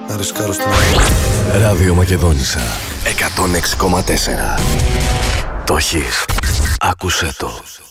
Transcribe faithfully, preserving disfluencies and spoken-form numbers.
να ρισκάρω στην άλλη. Ράδιο Μακεδόνισσα εκατόν έξι κόμμα τέσσερα. Το έχεις. Άκουσέ το.